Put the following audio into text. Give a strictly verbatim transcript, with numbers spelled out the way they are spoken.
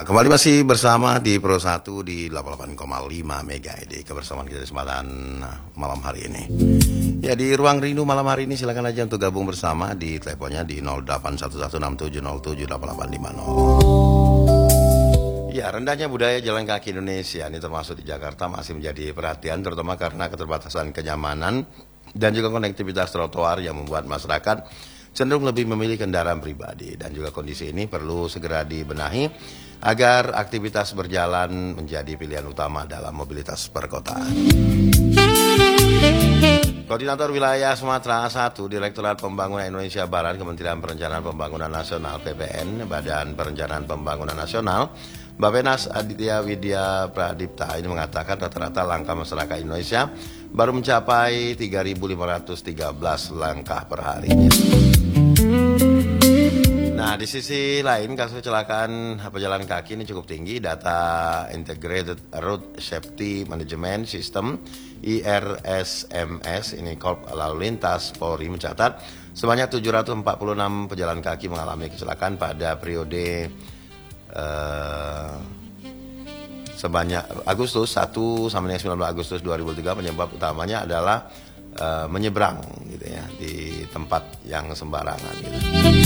Kembali masih bersama di Pro satu di delapan puluh delapan koma lima Mega di kebersamaan kita di kesempatan malam hari ini. Ya, di ruang rindu malam hari ini silakan aja untuk gabung bersama di teleponnya di nol delapan satu satu enam tujuh nol tujuh delapan delapan lima nol. Ya, rendahnya budaya jalan kaki Indonesia ini termasuk di Jakarta masih menjadi perhatian, terutama karena keterbatasan kenyamanan dan juga konektivitas trotoar yang membuat masyarakat cenderung lebih memilih kendaraan pribadi, dan juga kondisi ini perlu segera dibenahi agar aktivitas berjalan menjadi pilihan utama dalam mobilitas perkotaan. Koordinator Wilayah Sumatera satu, Direktorat Pembangunan Indonesia Barat, Kementerian Perencanaan Pembangunan Nasional P P N, Badan Perencanaan Pembangunan Nasional, Bappenas Aditya Widya Pradipta ini mengatakan rata-rata langkah masyarakat Indonesia baru mencapai tiga ribu lima ratus tiga belas langkah per harinya. Nah, di sisi lain kasus kecelakaan pejalan kaki ini cukup tinggi. Data Integrated Road Safety Management System I R S M S ini Korp Lalu Lintas Polri mencatat sebanyak tujuh ratus empat puluh enam pejalan kaki mengalami kecelakaan pada periode eh, sebanyak Agustus satu sampai sembilan belas Agustus dua ribu tiga. Penyebab utamanya adalah uh, menyeberang gitu ya, di tempat yang sembarangan gitu.